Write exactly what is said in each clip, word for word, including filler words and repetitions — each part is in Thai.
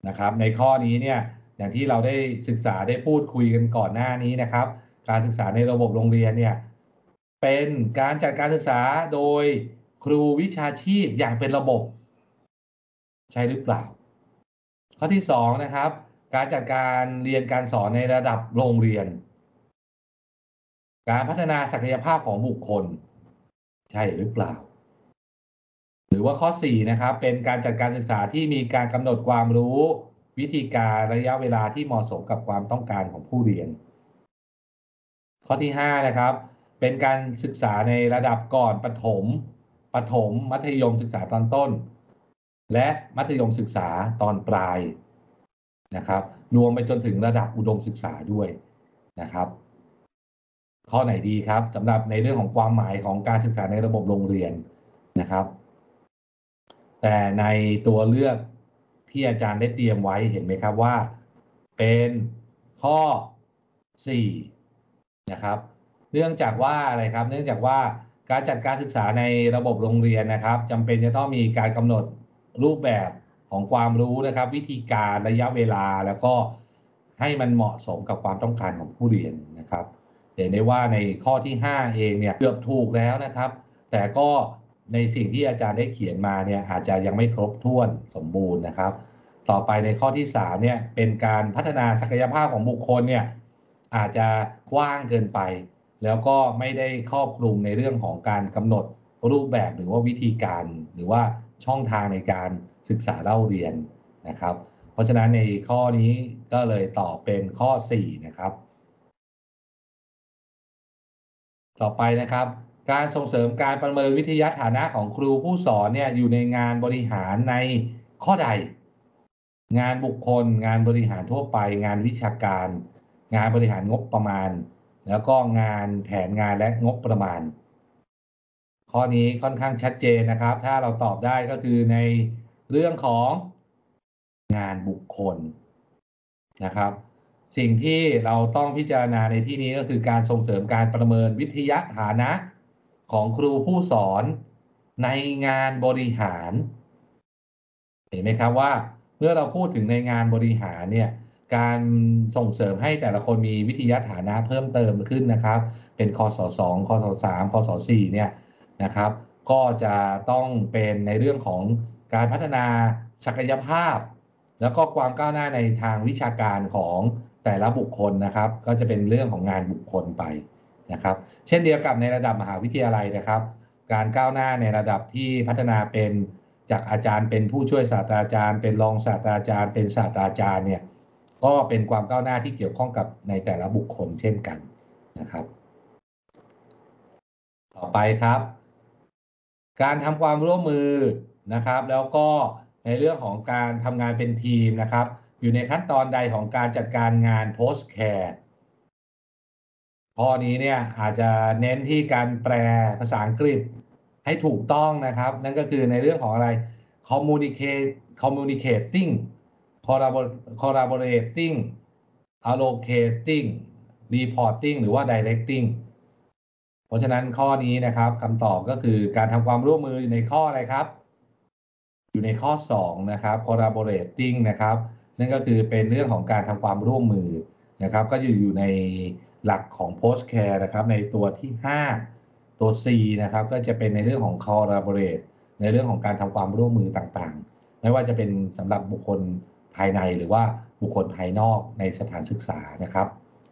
นะครับในข้อนี้เนี่ยอย่างที่เราได้ศึกษาได้พูดคุยกันก่อนหน้านี้นะครับการศึกษาในระบบโรงเรียนเนี่ยเป็นการจัดการศึกษาโดยครูวิชาชีพอย่างเป็นระบบใช่หรือเปล่าข้อที่สองนะครับการจัดการเรียนการสอนในระดับโรงเรียนการพัฒนาศักยภาพของบุคคลใช่หรือเปล่าหรือว่าข้อสี่นะครับเป็นการจัดการศึกษาที่มีการกำหนดความรู้วิธีการระยะเวลาที่เหมาะสมกับความต้องการของผู้เรียนข้อที่ห้านะครับเป็นการศึกษาในระดับก่อนประถมประถมมัธยมศึกษาตอนต้นและมัธยมศึกษาตอนปลายนะครับรวมไปจนถึงระดับอุดมศึกษาด้วยนะครับข้อไหนดีครับสำหรับในเรื่องของความหมายของการศึกษาในระบบโรงเรียนนะครับแต่ในตัวเลือกที่อาจารย์ได้เตรียมไว้เห็นไหมครับว่าเป็นข้อสี่นะครับเนื่องจากว่าอะไรครับเนื่องจากว่าการจัดการศึกษาในระบบโรงเรียนนะครับจำเป็นจะต้องมีการกำหนดรูปแบบของความรู้นะครับวิธีการระยะเวลาแล้วก็ให้มันเหมาะสมกับความต้องการของผู้เรียนนะครับเห็นได้ว่าในข้อที่ห้าเองเนี่ยเกือบถูกแล้วนะครับแต่ก็ในสิ่งที่อาจารย์ได้เขียนมาเนี่ยอาจจะยังไม่ครบถ้วนสมบูรณ์นะครับต่อไปในข้อที่สามเนี่ยเป็นการพัฒนาศักยภาพของบุคคลเนี่ยอาจจะกว้างเกินไปแล้วก็ไม่ได้ครอบคลุมในเรื่องของการกำหนดรูปแบบหรือว่าวิธีการหรือว่าช่องทางในการศึกษาเล่าเรียนนะครับเพราะฉะนั้นในข้อนี้ก็เลยตอบเป็นข้อสี่นะครับต่อไปนะครับการส่งเสริมการประเมินวิทยาฐานะของครูผู้สอนเนี่ยอยู่ในงานบริหารในข้อใดงานบุคคลงานบริหารทั่วไปงานวิชาการงานบริหารงบประมาณแล้วก็งานแผนงานและงบประมาณข้อนี้ค่อนข้างชัดเจนนะครับถ้าเราตอบได้ก็คือในเรื่องของงานบุคคลนะครับสิ่งที่เราต้องพิจารณาในที่นี้ก็คือการส่งเสริมการประเมินวิทยาฐานะของครูผู้สอนในงานบริหารเห็นไหมครับว่าเมื่อเราพูดถึงในงานบริหารเนี่ยการส่งเสริมให้แต่ละคนมีวิทยาฐานะเพิ่มเติมขึ้นนะครับเป็นคศสองคศสามคศสี่เนี่ยนะครับก็จะต้องเป็นในเรื่องของการพัฒนาศักยภาพแล้วก็ความก้าวหน้าในทางวิชาการของแต่ละบุคคลนะครับก็จะเป็นเรื่องของงานบุคคลไปนะครับเช่นเดียวกับในระดับมหาวิทยาลัยนะครับการก้าวหน้าในระดับที่พัฒนาเป็นจากอาจารย์เป็นผู้ช่วยศาสตราจารย์เป็นรองศาสตราจารย์เป็นศาสตราจารย์เนี่ยก็เป็นความก้าวหน้าที่เกี่ยวข้องกับในแต่ละบุคคลเช่นกันนะครับต่อไปครับการทำความร่วมมือนะครับแล้วก็ในเรื่องของการทำงานเป็นทีมนะครับอยู่ในขั้นตอนใดของการจัดการงาน post care ข้อนี้เนี่ยอาจจะเน้นที่การแปลภาษาอังกฤษให้ถูกต้องนะครับนั่นก็คือในเรื่องของอะไร communicate communicating collaborating allocating reporting หรือว่า directing เพราะฉะนั้นข้อนี้นะครับคำตอบก็คือการทำความร่วมมือในข้ออะไรครับอยู่ในข้อสองนะครับ collaborating นะครับนั่นก็คือเป็นเรื่องของการทำความร่วมมือนะครับก็จะอยู่ในหลักของ post care นะครับในตัวที่ห้าตัว C นะครับก็จะเป็นในเรื่องของ collaborate ในเรื่องของการทำความร่วมมือต่างๆไม่ว่าจะเป็นสำหรับบุคคลภายในหรือว่าบุคคลภายนอกในสถานศึกษานะครับ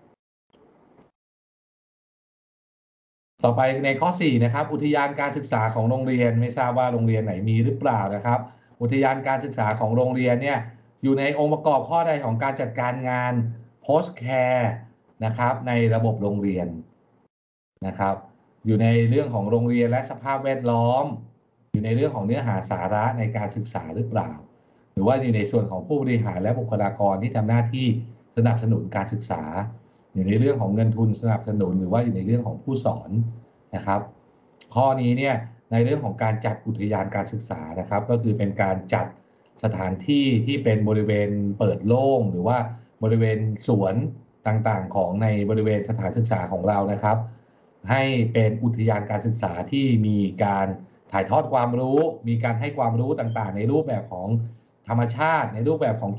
ต่อไปในข้อสี่นะครับอุทยานการศึกษาของโรงเรียนไม่ทราบว่าโรงเรียนไหนมีหรือเปล่านะครับอุทยานการศึกษาของโรงเรียนเนี่ยอยู่ในองค์ประกอบข้อใดของการจัดการงาน post care นะครับในระบบโรงเรียนนะครับอยู่ในเรื่องของโรงเรียนและสภาพแวดล้อมอยู่ในเรื่องของเนื้อหาสาระในการศึกษาหรือเปล่าหรือว่าอยู่ในส่วนของผู้บริหารและบุคลากรที่ทำหน้าที่สนับสนุนการศึกษาอยู่ในเรื่องของเงินทุนสนับสนุนหรือว่าอยู่ในเรื่องของผู้สอนนะครับข้อนี้เนี่ยในเรื่องของการจัดอุทยานการศึกษานะครับก็คือเป็นการจัดสถานที่ที่เป็นบริเวณเปิดโล่งหรือว่าบริเวณสวนต่างๆของในบริเวณสถานศึกษาของเรานะครับให้เป็นอุทยานการศึกษาที่มีการถ่ายทอดความรู้มีการให้ความรู้ต่างๆในรูปแบบของธรรมชาติในรูปแบบของ